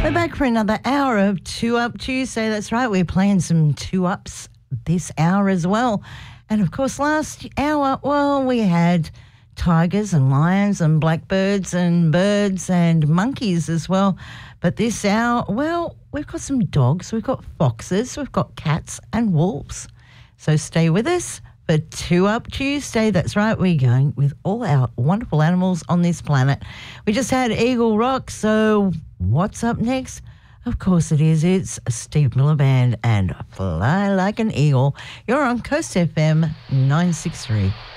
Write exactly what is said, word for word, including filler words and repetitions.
We're back for another hour of Two Up Tuesday. That's right, we're playing some two ups this hour as well. And of course, last hour, well, we had tigers and lions and blackbirds and birds and monkeys as well. But this hour, well, we've got some dogs, we've got foxes, we've got cats and wolves. So stay with us for Two Up Tuesday. That's right, we're going with all our wonderful animals on this planet. We just had Eagle Rock, so what's up next? Of course it is. It's Steve Miller Band and Fly Like an Eagle. You're on Coast F M nine six three.